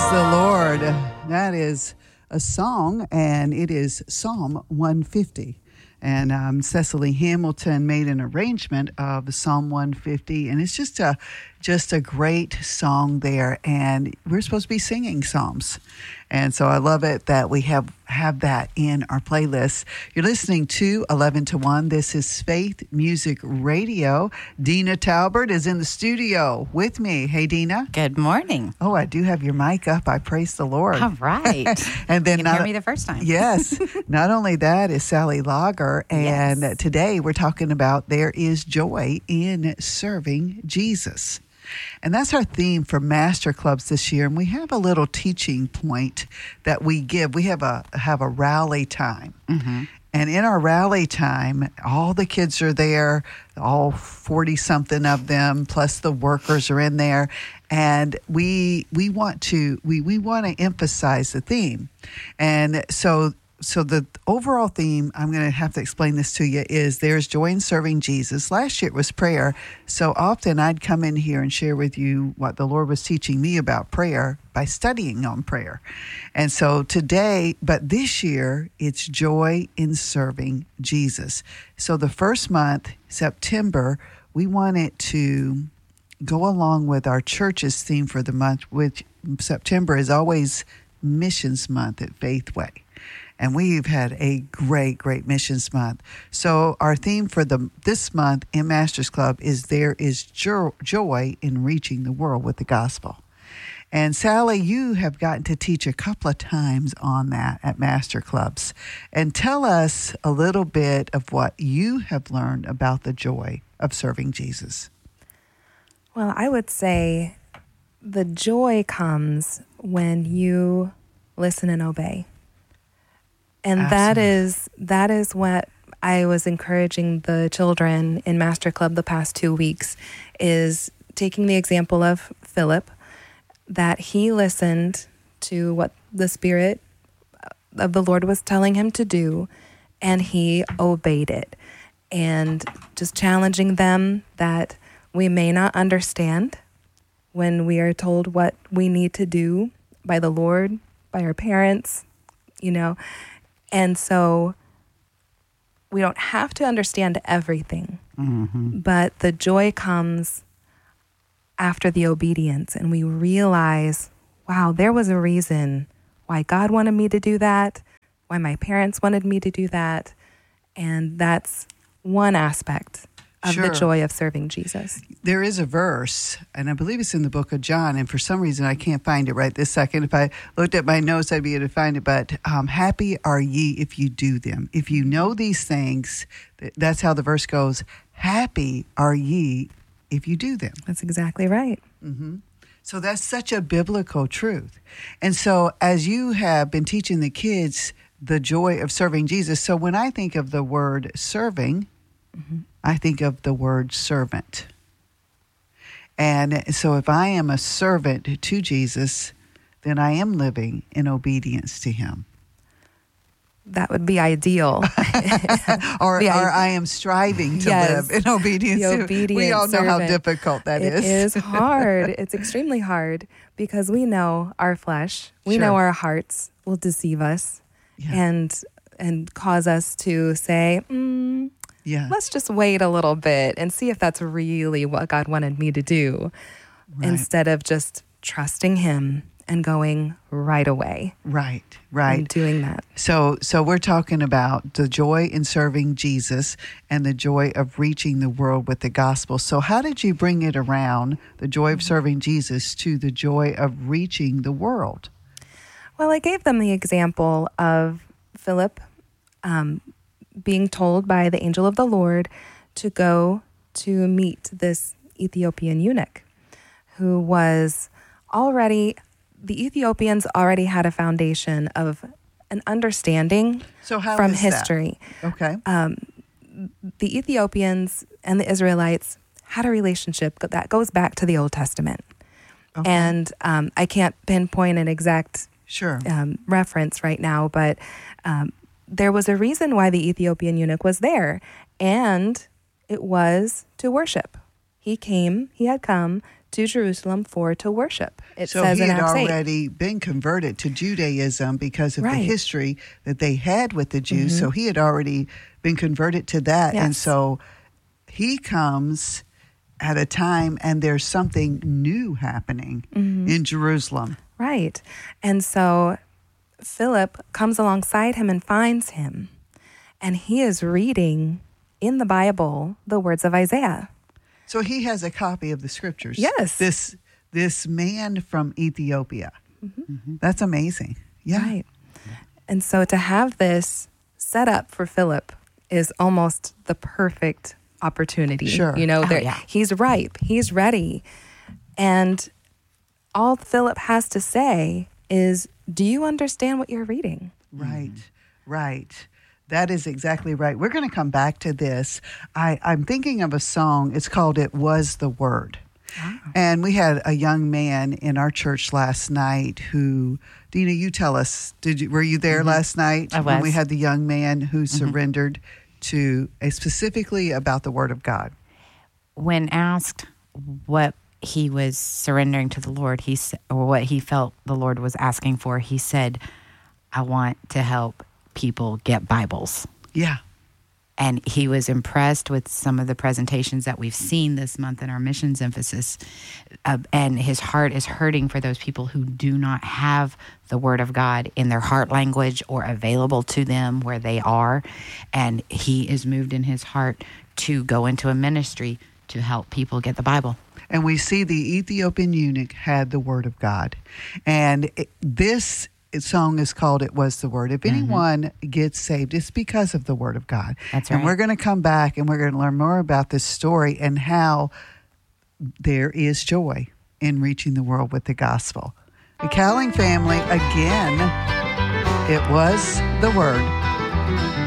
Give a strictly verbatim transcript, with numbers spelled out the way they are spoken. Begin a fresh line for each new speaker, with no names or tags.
the Lord. That is a song, and it is Psalm one fifty. And um, Cecily Hamilton made an arrangement of Psalm one fifty, and it's just a just a great song there. And we're supposed to be singing psalms, and so I love it that we have have that in our playlist. You're listening to eleven to one. This is Faith Music Radio. Dina Talbert is in the studio with me. Hey, Dina.
Good morning.
Oh, I do have your mic up. I praise the Lord.
All right.
And then
you
not,
hear me the first time.
Yes. Not only that is Sally Lager, and
Yes.
today we're talking about there is joy in serving Jesus. And that's our theme for Master Clubs this year. And we have a little teaching point that we give. We have a have a rally time.
Mm-hmm.
And in our rally time, all the kids are there, all forty-something of them, plus the workers are in there. And we we want to we, we want to emphasize the theme. And so So the overall theme, I'm going to have to explain this to you, is there's joy in serving Jesus. Last year it was prayer. So often I'd come in here and share with you what the Lord was teaching me about prayer by studying on prayer. And so today, but this year, it's joy in serving Jesus. So the first month, September, we wanted to go along with our church's theme for the month, which September is always Missions Month at Faithway. And we've had a great, great missions month. So our theme for the this month in Masters Club is there is jo- joy in reaching the world with the gospel. And Sally, you have gotten to teach a couple of times on that at Master Clubs. And tell us a little bit of what you have learned about the joy of serving Jesus.
Well, I would say the joy comes when you listen and obey. And
Absolutely.
that is that is what I was encouraging the children in Master Club the past two weeks, is taking the example of Philip, that he listened to what the Spirit of the Lord was telling him to do, and he obeyed it. And just challenging them that we may not understand when we are told what we need to do by the Lord, by our parents, you know. And so we don't have to understand everything,
Mm-hmm.
but the joy comes after the obedience, and we realize, wow, there was a reason why God wanted me to do that, why my parents wanted me to do that, and that's one aspect of
Sure.
the joy of serving Jesus.
There is a verse, and I believe it's in the book of John, and for some reason I can't find it right this second. If I looked at my notes, I'd be able to find it. But um, happy are ye if you do them. If you know these things, th- that's how the verse goes. Happy are ye if you do them.
That's exactly right.
Mm-hmm. So that's such a biblical truth. And so as you have been teaching the kids the joy of serving Jesus, so when I think of the word serving,
Mm-hmm.
I think of the word servant. And so if I am a servant to Jesus, then I am living in obedience to him.
That would be ideal.
or,
The
or
i-
I am striving to
Yes.
live in obedience
The
to
obedient
We all know how
servant.
difficult that
It
is.
is hard. It's extremely hard because we know our flesh, we
Sure.
know our hearts will deceive us
Yeah.
and and cause us to say, mm,
yeah.
let's just wait a little bit and see if that's really what God wanted me to do,
Right.
instead of just trusting him and going right away
Right, right.
and doing that.
So so we're talking about the joy in serving Jesus and the joy of reaching the world with the gospel. So how did you bring it around, the joy of serving Jesus, to the joy of reaching the world?
Well, I gave them the example of Philip um, being told by the angel of the Lord to go to meet this Ethiopian eunuch who was already, the Ethiopians already had a foundation of an understanding
So how
from
is that?
history.
Okay.
Um, the Ethiopians and the Israelites had a relationship that goes back to the Old Testament.
Okay.
And um, I can't pinpoint an exact
Sure.
um, reference right now, but um, there was a reason why the Ethiopian eunuch was there, and it was to worship. He came, he had come to Jerusalem for to worship. It
so
says
he
in
had
Acts eight.
already been converted to Judaism because of
Right.
the history that they had with the Jews.
Mm-hmm.
So he had already been converted to that.
Yes.
And so he comes at a time and there's something new happening
Mm-hmm.
in Jerusalem.
Right. And so Philip comes alongside him and finds him. And he is reading in the Bible the words of Isaiah.
So he has a copy of the scriptures.
Yes.
This this man from Ethiopia. Mm-hmm. That's amazing. Yeah.
Right. And so to have this set up for Philip is almost the perfect opportunity.
Sure.
You know,
Oh,
there,
yeah.
he's ripe, he's ready. And all Philip has to say is, do you understand what you're reading?
Right, right. That is exactly right. We're going to come back to this. I, I'm thinking of a song. It's called It Was the Word.
Wow.
And we had a young man in our church last night who, Dina, you tell us, did you, were you there
Mm-hmm.
last night?
I
When
was.
we had the young man who
Mm-hmm.
surrendered to, a, specifically about the Word of God.
When asked what he was surrendering to the Lord, he s- or what he felt the Lord was asking for, he said, I want to help people get Bibles.
Yeah.
And he was impressed with some of the presentations that we've seen this month in our missions emphasis. Uh, and his heart is hurting for those people who do not have the Word of God in their heart language or available to them where they are. And he is moved in his heart to go into a ministry to help people get the Bible.
And we see the Ethiopian eunuch had the Word of God. And it, this song is called It Was the Word. If anyone gets saved, it's because of the Word of God.
That's
And
right.
we're going to come back and we're going to learn more about this story and how there is joy in reaching the world with the gospel. The Cowling family, again, it was the Word.